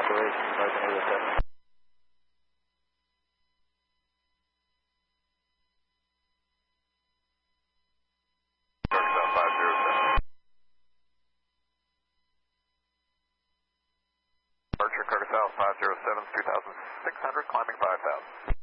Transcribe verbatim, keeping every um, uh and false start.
operation, American eight oh seven. five zero seven. Departure Carter South five zero seven, two thousand six hundred, climbing five thousand.